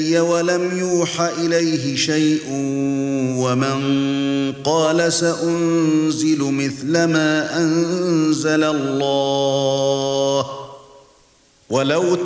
ولم يوحى إليه شيء ومن قال سأنزل مثل ما أنزل الله ولو